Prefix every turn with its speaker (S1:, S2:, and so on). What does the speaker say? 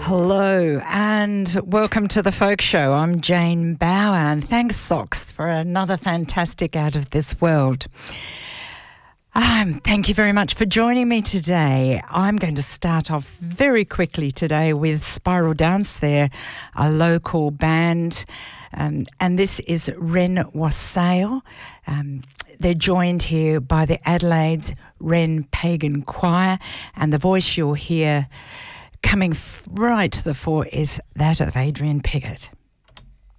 S1: Hello and welcome to the Folk Show. I'm Jane Bauer and thanks Socks for another fantastic Out of This World. Thank you very much for joining me today. I'm going to start off very quickly today with Spiral Dance. They're a local band and this is Wren Wassail. They're joined here by the Adelaide Wren Pagan Choir, and the voice you'll hear coming right to the fore is that of Adrian Piggott.